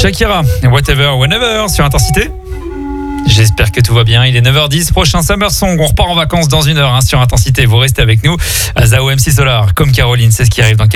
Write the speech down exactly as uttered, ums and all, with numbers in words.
Shakira, Whatever, Whenever sur Intensité. J'espère que tout va bien. Il est neuf heures dix. Prochain Summer Song. On repart en vacances dans une heure hein, sur Intensité. Vous restez avec nous. Zao M C Solar, comme Caroline, c'est ce qui arrive dans